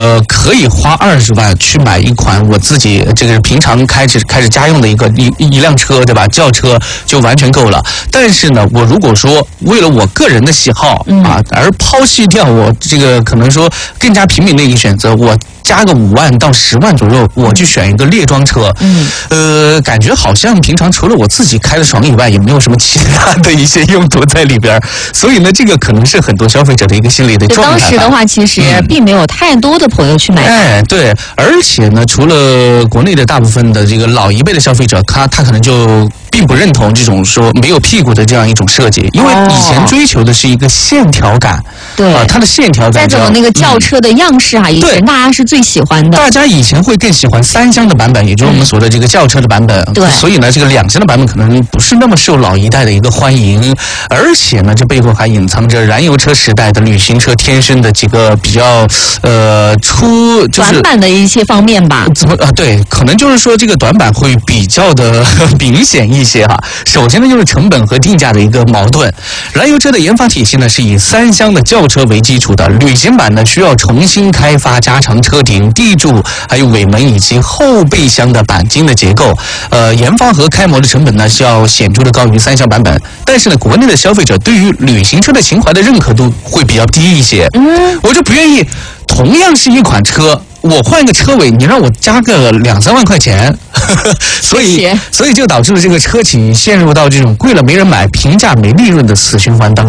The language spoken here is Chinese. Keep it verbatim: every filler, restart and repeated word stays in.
呃，可以花二十万去买一款我自己这个平常开着开着家用的一个一一辆车，对吧？轿车就完全够了。但是呢，我如果说为了我个人的喜好啊，而抛弃掉我这个可能说更加平民的一个选择，我加个五万到十万左右，我去选一个猎装车，嗯，呃，感觉好像平常除了我自己开的爽以外，也没有什么其他的一些用途在里边。所以呢，这个可能是很多消费者的一个心理的状态。 当时的话，其实并没有太多的朋友去买。 哎，对，而且呢，除了国内的大部分的这个老一辈的消费者，他他可能就并不认同这种说没有屁股的这样一种设计，因为以前追求的是一个线条感， 对啊，它的线条感。 再怎么那个轿车的样式啊，嗯、以前大家是最喜欢的。 大家以前会更喜欢三厢的版本，也就是我们所的这个轿车的版本。 对， 所以呢，这个两厢的版本可能不是那么受老一代的一个欢迎，而且呢，这背后还隐藏着燃油车时代的旅行车天生的几个比较呃出就是短板的一些方面吧。 怎么啊？对，可能就是说这个短板会比较的明显一些哈。首先呢，就是成本和定价的一个矛盾。燃油车的研发体系呢是以三厢的轿车为基础的，旅行版呢需要重新开发加长车顶、地柱、还有尾门以及后备箱的钣金的结构。呃，研发和开模的成本呢是要显著的高于三厢版本。但是呢，国内的消费者对于旅行车的情怀的认可度会比较低一些。嗯，我就不愿意，同样是一款车，我换一个车尾，你让我加个两三万块钱，呵呵，所以所以就导致了这个车企陷入到这种贵了没人买、平价没利润的死循环当中。